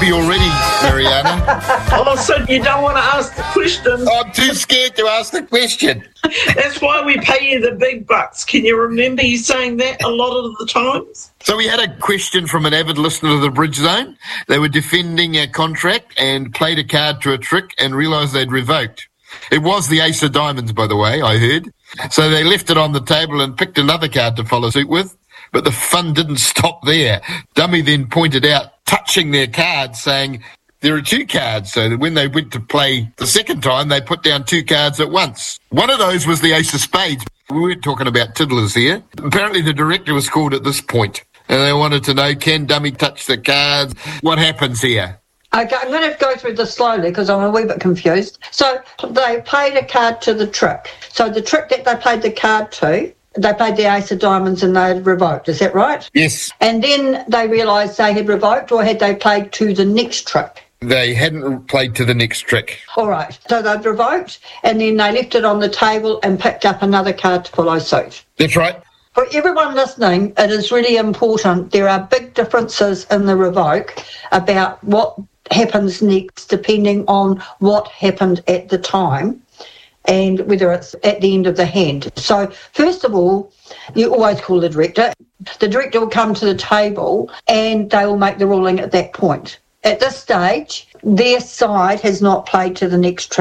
happy already, Mariana. Oh, so you don't want to ask the question? I'm too scared to ask the question. That's why we pay you the big bucks. Can you remember you saying that a lot of the times? So we had a question from an avid listener to the Bridge Zone. They were defending a contract and played a card to a trick and realised they'd revoked. It was the Ace of Diamonds, by the way, I heard. So they left it on the table and picked another card to follow suit with. But the fun didn't stop there. Dummy then pointed out, touching their card, saying there are two cards. So that when they went to play the second time, they put down two cards at once. One of those was the Ace of Spades. We weren't talking about tiddlers here. Apparently the director was called at this point, and they wanted to know, can Dummy touch the cards? What happens here? Okay, I'm going to go through this slowly because I'm a wee bit confused. So they played a card to the trick. So the trick that they played the card to, they played the Ace of Diamonds and they had revoked. Is that right? Yes. And then they realised they had revoked, or had they played to the next trick? They hadn't played to the next trick. All right. So they'd revoked and then they left it on the table and picked up another card to follow suit. That's right. For everyone listening, it is really important. There are big differences in the revoke about what happens next depending on what happened at the time and whether it's at the end of the hand. So first of all, you always call the director. The director will come to the table and they will make the ruling at that point. At this stage, their side has not played to the next trick.